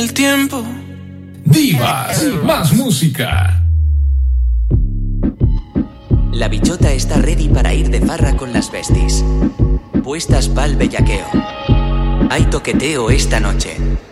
El tiempo. Divas, más música. La bichota está ready para ir de farra con las besties. Puestas pa'l bellaqueo. Hay toqueteo esta noche.